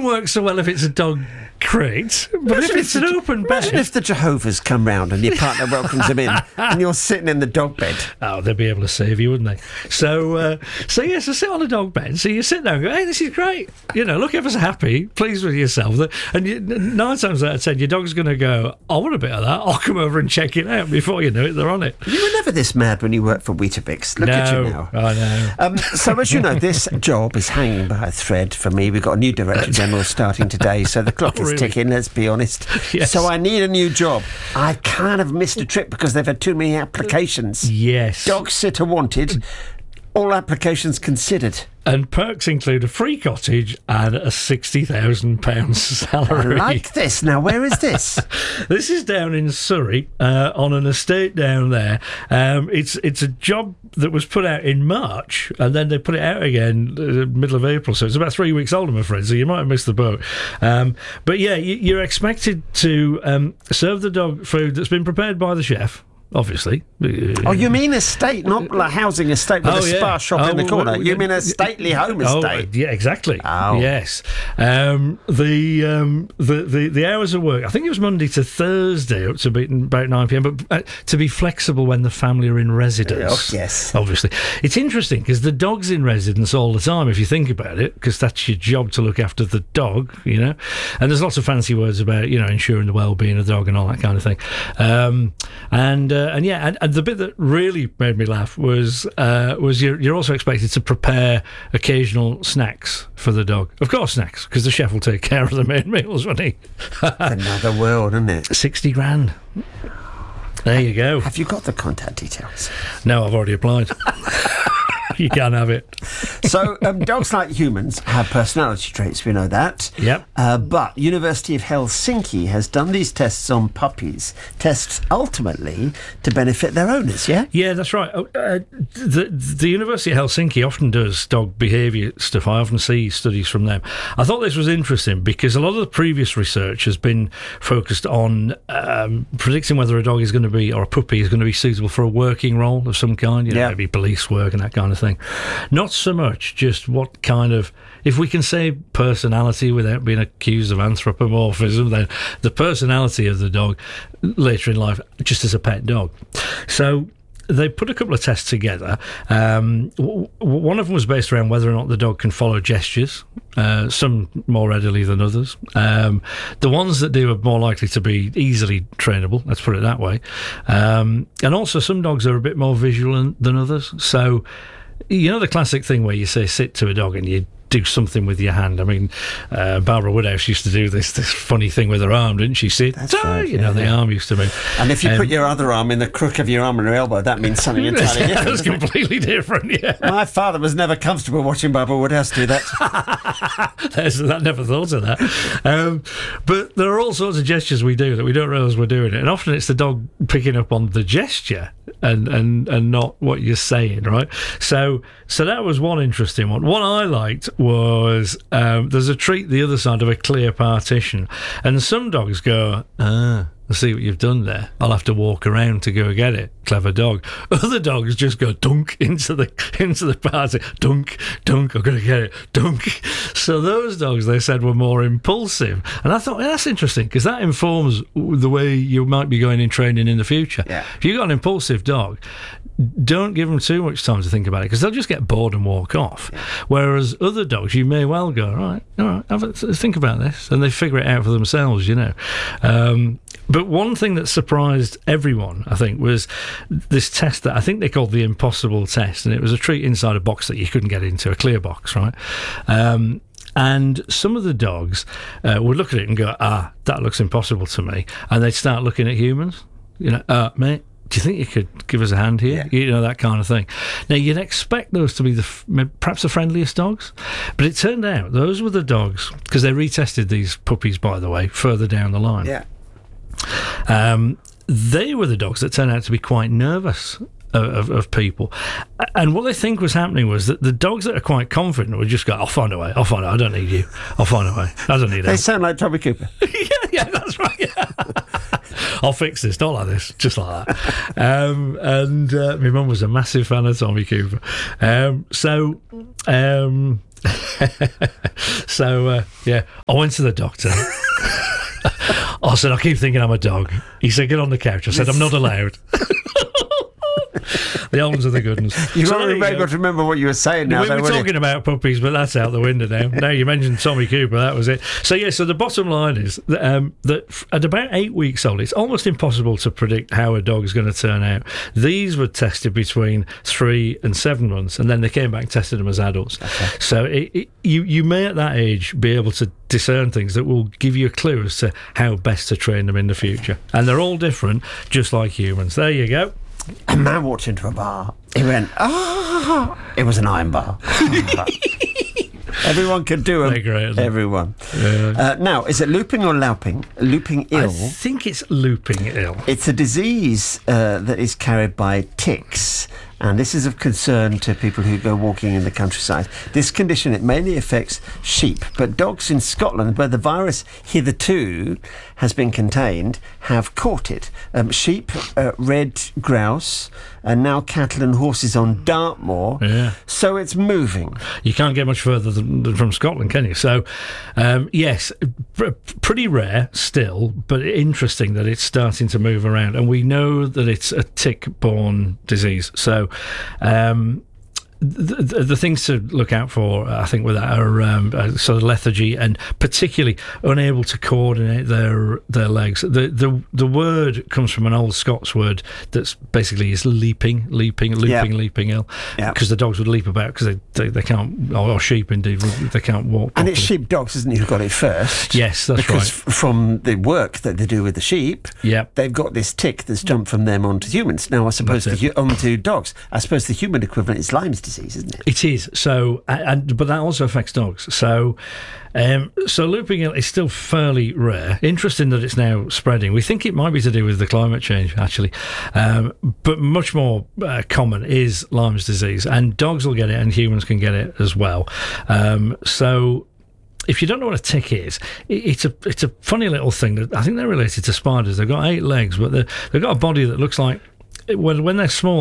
work so well if it's a dog crate, but if it's an open bed... Imagine if the Jehovah's come round and your partner welcomes them in and you're sitting in the dog bed. Oh, they'd be able to save you, wouldn't they? So sit on a dog bed. So you sit there and go, hey, this is great. Look ever so happy, pleased with yourself. And 9 times out of 10, your dog's going to go, I want a bit of that. I'll come over and check it out. Before you know it, they're on it. You were never this mad when you worked for Weetabix. Look at you now. I know. So as you know, this job is hanging by a thread for me. We've got a new Director General starting today, so the clock is ticking, let's be honest. Yes. So I need a new job. I've kind of missed a trick because they've had too many applications. Yes. Dog sitter wanted, all applications considered. And perks include a free cottage and a £60,000 salary. I like this. Now, where is this? This is down in Surrey, on an estate down there. It's a job that was put out in March, and then they put it out again middle of April. So it's about 3 weeks old, I'm afraid. So you might have missed the boat. But yeah, you're expected to serve the dog food that's been prepared by the chef. Obviously. Oh, you mean estate, not like housing estate with a spa shop in the corner. You mean a stately home estate? Yeah, exactly. Oh. Yes. The hours of work, I think it was Monday to Thursday up to about 9 p.m, but to be flexible when the family are in residence. Oh, yes. Obviously. It's interesting because the dog's in residence all the time, if you think about it, because that's your job to look after the dog, And there's lots of fancy words about, ensuring the well-being of the dog and all that kind of thing. And the bit that really made me laugh was you're also expected to prepare occasional snacks for the dog. Of course, snacks, because the chef will take care of the main meals, won't he? Another world, isn't it? 60 grand. There you go. Have you got the contact details? No, I've already applied. You can't have it. So, dogs, like humans, have personality traits, we know that. Yep. But University of Helsinki has done these tests on puppies, tests ultimately to benefit their owners, yeah? Yeah, that's right. The University of Helsinki often does dog behaviour stuff. I often see studies from them. I thought this was interesting because a lot of the previous research has been focused on predicting whether a dog is going to be, or a puppy is going to be suitable for a working role of some kind, maybe police work and that kind of thing. Not so much just what kind of, if we can say personality without being accused of anthropomorphism, then the personality of the dog later in life, just as a pet dog. So they put a couple of tests together. One of them was based around whether or not the dog can follow gestures, some more readily than others. The ones that do are more likely to be easily trainable, let's put it that way. And also some dogs are a bit more visual than others. So, the classic thing where you say sit to a dog and you do something with your hand. I mean, Barbara Woodhouse used to do this funny thing with her arm, didn't she? See, that's right, the arm used to move. And if you put your other arm in the crook of your arm and your elbow, that means something entirely different. That's completely different, yeah. My father was never comfortable watching Barbara Woodhouse do that. I never thought of that. But there are all sorts of gestures we do that we don't realise we're doing it. And often it's the dog picking up on the gesture and not what you're saying, right? So that was one interesting one. One I liked was there's a treat the other side of a clear partition, and some dogs go, I see what you've done there. I'll have to walk around to go get it. Clever dog. Other dogs just go dunk into the party. Dunk, dunk, I'm going to get it. Dunk. So those dogs, they said, were more impulsive. And I thought, that's interesting because that informs the way you might be going in training in the future. Yeah. If you've got an impulsive dog, don't give them too much time to think about it because they'll just get bored and walk off. Yeah. Whereas other dogs, you may well go, all right, think about this, and they figure it out for themselves, But one thing that surprised everyone, I think, was this test that I think they called the impossible test, and it was a treat inside a box that you couldn't get into, a clear box, right? And some of the dogs would look at it and go, that looks impossible to me, and they'd start looking at humans, mate, do you think you could give us a hand here? Yeah. That kind of thing. Now, you'd expect those to be perhaps the friendliest dogs, but it turned out those were the dogs, because they retested these puppies, by the way, further down the line. Yeah. They were the dogs that turned out to be quite nervous of people. And what they think was happening was that the dogs that are quite confident would just go, I'll find a way, I don't need you, I'll find a way, I don't need it. They sound like Tommy Cooper. yeah, that's right, yeah. I'll fix this, not like this, just like that. My mum was a massive fan of Tommy Cooper. So So, I went to the doctor. I said, I keep thinking I'm a dog. He said, get on the couch. I said, I'm not allowed. The old ones are the good ones. You won't be able to remember what you were saying now. We were talking about puppies, but that's out the window now. Now you mentioned Tommy Cooper, that was it. So the bottom line is that at about 8 weeks old, it's almost impossible to predict how a dog is going to turn out. These were tested between 3 and 7 months, and then they came back and tested them as adults. Okay. So you may at that age be able to discern things that will give you a clue as to how best to train them in the future. And they're all different, just like humans. There you go. A man walked into a bar. He went, it was an iron bar. Everyone could do them. Great, everyone. Yeah. Now, is it looping or louping? Looping ill? I think it's looping ill. It's a disease that is carried by ticks. And this is of concern to people who go walking in the countryside. This condition, it mainly affects sheep, but dogs in Scotland, where the virus hitherto has been contained, have caught it. Sheep, red grouse, and now cattle and horses on Dartmoor. Yeah. So it's moving. You can't get much further than from Scotland, can you? So, yes, pretty rare still, but interesting that it's starting to move around. And we know that it's a tick-borne disease. So, the things to look out for, I think, with that are sort of lethargy and particularly unable to coordinate their legs. The word comes from an old Scots word that's basically is leaping ill. Yeah. Because the dogs would leap about because they can't, or sheep indeed, they can't walk properly. And it's sheepdogs, isn't it, who got it first? Yes, that's because right. From the work that they do with the sheep, they've got this tick that's jumped from them onto humans. Now, I suppose onto dogs. I suppose the human equivalent is Lyme's disease, isn't it? It is. So, but that also affects dogs. So, looping ill is still fairly rare. Interesting that it's now spreading. We think it might be to do with the climate change, actually, but much more common is Lyme's disease, and dogs will get it, and humans can get it as well. So, if you don't know what a tick is, it's a funny little thing that I think they're related to spiders. They've got 8 legs, but they've got a body that looks like when they're small.